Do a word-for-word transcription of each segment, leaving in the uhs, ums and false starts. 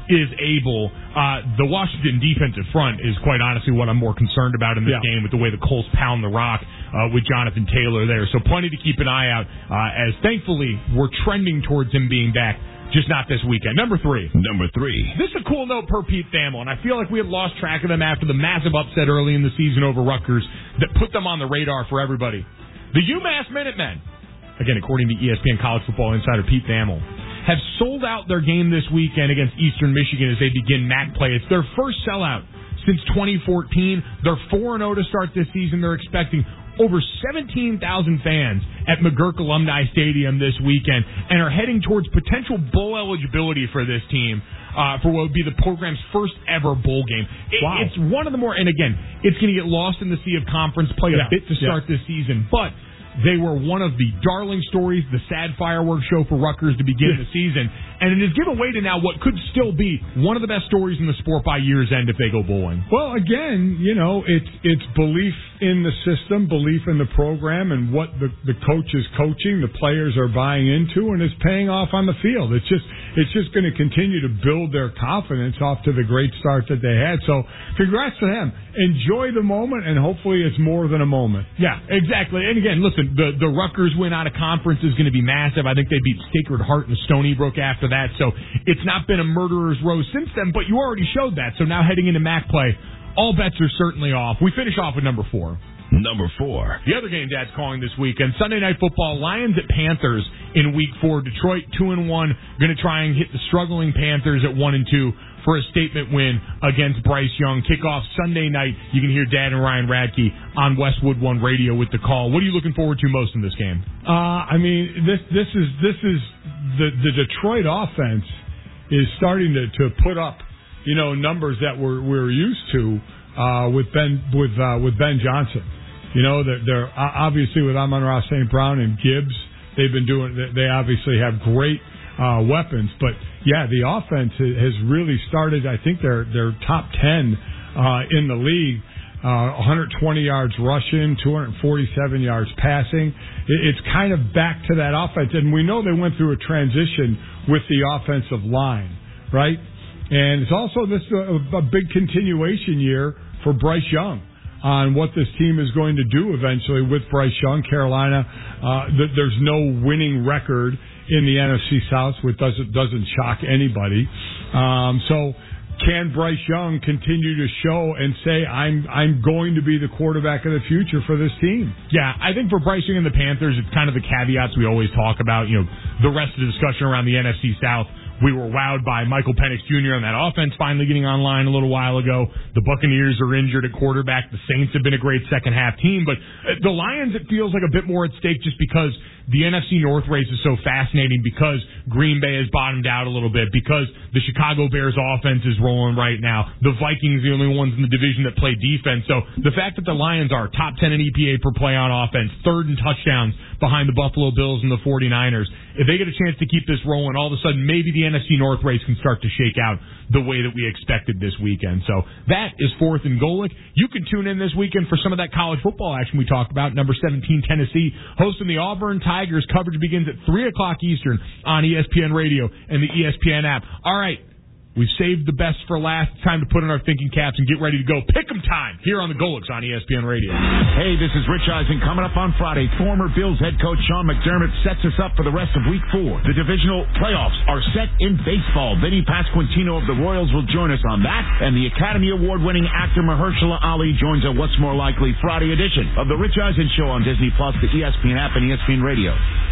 is able. Uh, the Washington defensive front is quite honestly what I'm more concerned about in this yeah. game with the way the Colts pound the rock uh, with Jonathan Taylor there. So plenty to keep an eye out uh, as thankfully we're trending towards him being back. Just not this weekend. Number three. Number three. This is a cool note per Pete Thamel, and I feel like we had lost track of them after the massive upset early in the season over Rutgers that put them on the radar for everybody. The UMass Minutemen, again, according to E S P N College Football Insider Pete Thamel, have sold out their game this weekend against Eastern Michigan as they begin M A C play. It's their first sellout since twenty fourteen. They're four and oh to start this season. They're expecting over seventeen thousand fans at McGurk Alumni Stadium this weekend and are heading towards potential bowl eligibility for this team uh, for what would be the program's first ever bowl game. It, wow. It's one of the more, and again, it's going to get lost in the sea of conference play yeah. a bit to start yeah. this season, but they were one of the darling stories, the sad fireworks show for Rutgers to begin the season, and it has given way to now what could still be one of the best stories in the sport by year's end if they go bowling. Well, again, you know, it's it's belief in the system, belief in the program, and what the, the coach is coaching, the players are buying into, and it's paying off on the field. It's just it's just going to continue to build their confidence off to the great start that they had. So, congrats to them. Enjoy the moment, and hopefully it's more than a moment. Yeah, exactly. And again, listen, the, the Rutgers win out of conference is going to be massive. I think they beat Sacred Heart and Stony Brook after that. So it's not been a murderer's row since then, but you already showed that. So now heading into M A C play, all bets are certainly off. We finish off with number four. Number four. The other game Dad's calling this weekend, Sunday Night Football, Lions at Panthers in week four. Detroit two and one, going to try and hit the struggling Panthers at one and two for a statement win against Bryce Young. Kickoff Sunday night. You can hear Dad and Ryan Radke on Westwood One Radio with the call. What are you looking forward to most in this game? Uh, I mean, this this is this is the the Detroit offense is starting to, to put up, you know, numbers that we're we're used to uh, with Ben with uh, with Ben Johnson. You know, they're, they're obviously with Amon-Ra Saint Brown and Gibbs. They've been doing. They obviously have great uh, weapons, but yeah, the offense has really started. I think they're they're top ten uh, in the league. Uh, one hundred twenty yards rushing, two hundred forty-seven yards passing. It, it's kind of back to that offense, and we know they went through a transition with the offensive line, right? And it's also this a, a big continuation year for Bryce Young on what this team is going to do eventually with Bryce Young. Carolina, uh, th- there's no winning record in the N F C South, which doesn't doesn't shock anybody. Um, so, can Bryce Young continue to show and say, I'm I'm going to be the quarterback of the future for this team? Yeah, I think for Bryce Young and the Panthers, it's kind of the caveats we always talk about. You know, the rest of the discussion around the N F C South. We were wowed by Michael Penix Junior on that offense finally getting online a little while ago. The Buccaneers are injured at quarterback. The Saints have been a great second-half team. But the Lions, it feels like a bit more at stake just because the N F C North race is so fascinating, because Green Bay has bottomed out a little bit, because the Chicago Bears offense is rolling right now. The Vikings are the only ones in the division that play defense. So the fact that the Lions are top ten in E P A per play on offense, third in touchdowns behind the Buffalo Bills and the 49ers, if they get a chance to keep this rolling, all of a sudden maybe the N F C North race can start to shake out the way that we expected this weekend. So that is fourth and Golic. You can tune in this weekend for some of that college football action we talked about. Number seventeen, Tennessee, hosting the Auburn Tigers. Coverage begins at three o'clock Eastern on E S P N Radio and the E S P N app. All right. We've saved the best for last. It's time to put on our thinking caps and get ready to go. Pick 'em time here on the Golics on E S P N Radio. Hey, this is Rich Eisen. Coming up on Friday, former Bills head coach Sean McDermott sets us up for the rest of Week Four. The divisional playoffs are set in baseball. Vinny Pasquantino of the Royals will join us on that, and the Academy Award-winning actor Mahershala Ali joins a What's More Likely Friday edition of the Rich Eisen Show on Disney Plus, the E S P N app, and E S P N Radio.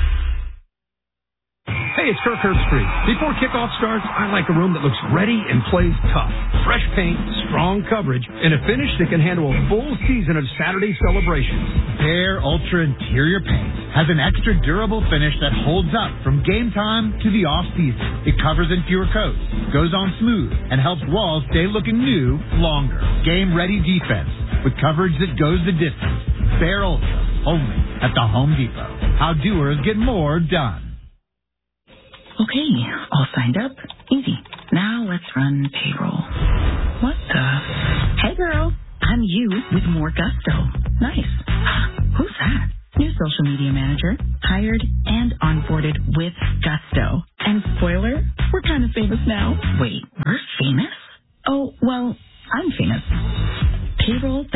Hey, it's Kirk Herbstreit. Before kickoff starts, I like a room that looks ready and plays tough. Fresh paint, strong coverage, and a finish that can handle a full season of Saturday celebrations. Behr Ultra Interior Paint has an extra durable finish that holds up from game time to the off-season. It covers in fewer coats, goes on smooth, and helps walls stay looking new longer. Game-ready defense with coverage that goes the distance. Behr Ultra, only at the Home Depot. How doers get more done. Okay, all signed up. Easy. Now let's run payroll. What the? Hey, girl. I'm you with more gusto. Nice. Who's that? New social media manager. Hired and onboarded with gusto. And spoiler, we're kind of famous now. Wait, we're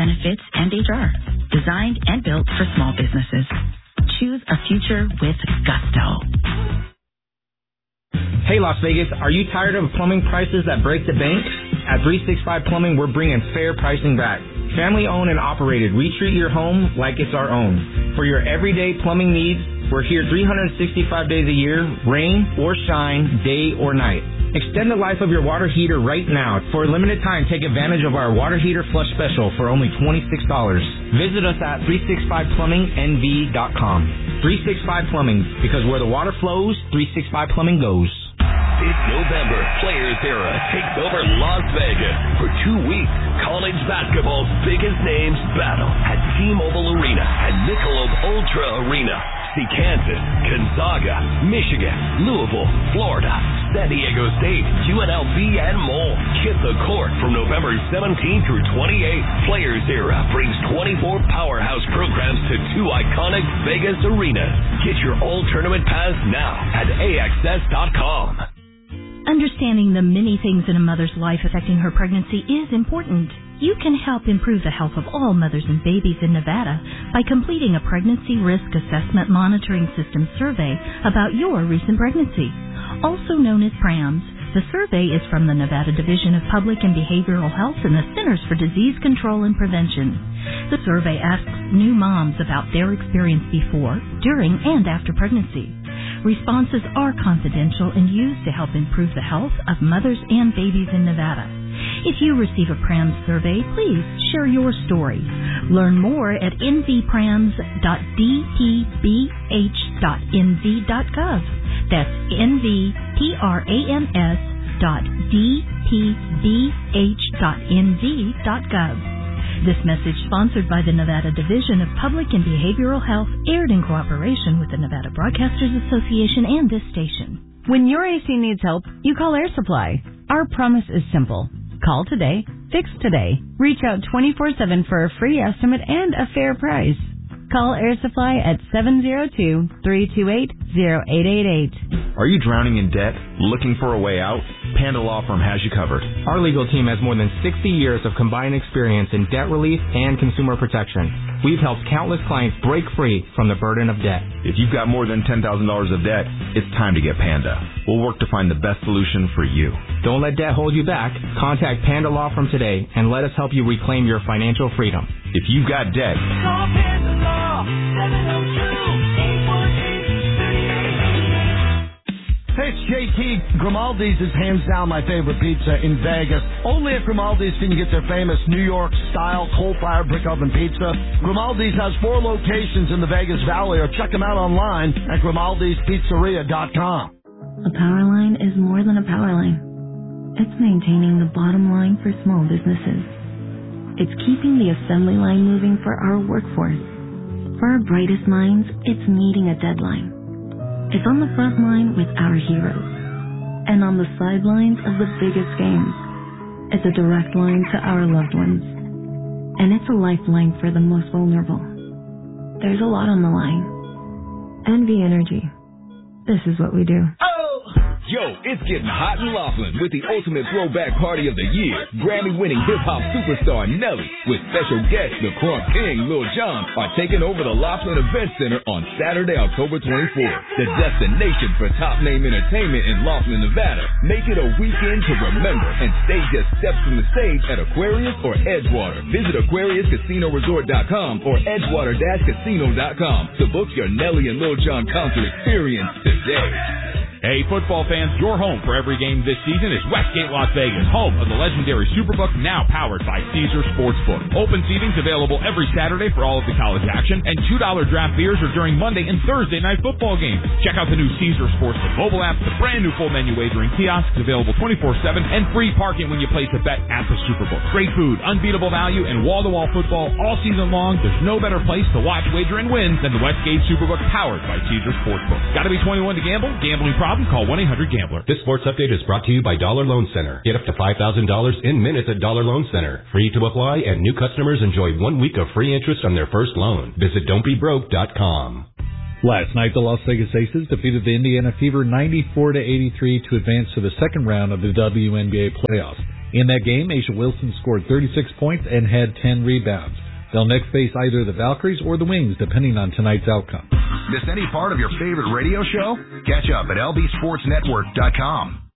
benefits, and H R. Designed and built for small businesses. Choose a future with gusto. Hey Las Vegas, are you tired of plumbing prices that break the bank? At three sixty-five Plumbing, we're bringing fair pricing back. Family owned and operated, we treat your home like it's our own. For your everyday plumbing needs, we're here three hundred sixty-five days a year, rain or shine, day or night. Extend the life of your water heater right now. For a limited time, take advantage of our water heater flush special for only twenty-six dollars. Visit us at three sixty-five plumbing n v dot com. three sixty-five Plumbing, because where the water flows, three sixty-five Plumbing goes. It's November. Players Era takes over Las Vegas for two weeks. College basketball's biggest names battle at T-Mobile Arena and Michelob Ultra Arena. See Kansas, Gonzaga, Michigan, Louisville, Florida, San Diego State, U N L V, and more. Hit the court from November seventeenth through twenty-eighth. Players Era brings twenty-four powerhouse programs to two iconic Vegas arenas. Get your all-tournament pass now at A X S dot com. Understanding the many things in a mother's life affecting her pregnancy is important. You can help improve the health of all mothers and babies in Nevada by completing a Pregnancy Risk Assessment Monitoring System survey about your recent pregnancy, also known as PRAMS. The survey is from the Nevada Division of Public and Behavioral Health and the Centers for Disease Control and Prevention. The survey asks new moms about their experience before, during, and after pregnancy. Responses are confidential and used to help improve the health of mothers and babies in Nevada. If you receive a PRAMS survey, please share your story. Learn more at n v prams dot d p b h dot n v dot gov. That's N V P R A M S dot D P B H dot N V dot gov. This message, sponsored by the Nevada Division of Public and Behavioral Health, aired in cooperation with the Nevada Broadcasters Association and this station. When your A C needs help, you call Air Supply. Our promise is simple. Call today, fix today. Reach out twenty-four seven for a free estimate and a fair price. Call Air Supply at seven zero two, three two eight, zero eight eight eight. Are you drowning in debt? Looking for a way out? Panda Law Firm has you covered. Our legal team has more than sixty years of combined experience in debt relief and consumer protection. We've helped countless clients break free from the burden of debt. If you've got more than ten thousand dollars of debt, it's time to get Panda. We'll work to find the best solution for you. Don't let debt hold you back. Contact Panda Law Firm today and let us help you reclaim your financial freedom. If you've got debt, call Panda Law, seven oh two, eight one eight, three eight eight eight. Hey, it's J T. Grimaldi's is hands down my favorite pizza in Vegas. Only at Grimaldi's can you get their famous New York-style coal-fired brick oven pizza. Grimaldi's has four locations in the Vegas Valley, or check them out online at grimaldis pizzeria dot com. A power line is more than a power line. It's maintaining the bottom line for small businesses. It's keeping the assembly line moving for our workforce. For our brightest minds, it's meeting a deadline. It's on the front line with our heroes. And on the sidelines of the biggest games. It's a direct line to our loved ones. And it's a lifeline for the most vulnerable. There's a lot on the line. N V Energy. This is what we do. Yo, it's getting hot in Laughlin with the ultimate throwback party of the year. Grammy-winning hip-hop superstar Nelly with special guest the Crunk King, Lil Jon, are taking over the Laughlin Event Center on Saturday, October twenty-fourth. The destination for top-name entertainment in Laughlin, Nevada. Make it a weekend to remember and stay just steps from the stage at Aquarius or Edgewater. Visit aquarius casino resort dot com or edgewater dash casino dot com to book your Nelly and Lil Jon concert experience today. Hey, football fans, your home for every game this season is Westgate Las Vegas, home of the legendary Superbook, now powered by Caesars Sportsbook. Open seating's available every Saturday for all of the college action, and two dollar draft beers are during Monday and Thursday night football games. Check out the new Caesars Sportsbook mobile app, the brand new full menu wagering kiosks available twenty-four seven, and free parking when you place a bet at the Superbook. Great food, unbeatable value, and wall-to-wall football all season long. There's no better place to watch, wager, and win than the Westgate Superbook, powered by Caesars Sportsbook. Gotta be twenty-one to gamble? Gambling problem? Call one eight hundred gambler. This sports update is brought to you by Dollar Loan Center. Get up to five thousand dollars in minutes at Dollar Loan Center. Free to apply, and new customers enjoy one week of free interest on their first loan. Visit don't be broke dot com. Last night, the Las Vegas Aces defeated the Indiana Fever ninety-four to eighty-three to advance to the second round of the W N B A playoffs. In that game, Aisha Wilson scored thirty-six points and had ten rebounds. They'll next face either the Valkyries or the Wings, depending on tonight's outcome. Miss any part of your favorite radio show? Catch up at L B Sports Network dot com.